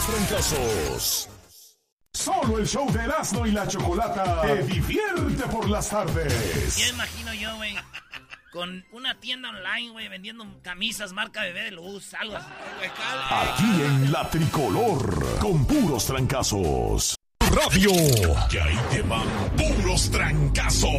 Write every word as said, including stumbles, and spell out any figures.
puros trancazos. Solo el show de Erasmo y la Chocolata te divierte por las tardes. Ya imagino yo, güey, con una tienda online, güey, vendiendo camisas marca Bebé de Luz, algo así. Aquí en La Tricolor, con puros trancazos. Radio, que ahí te van puros trancazos.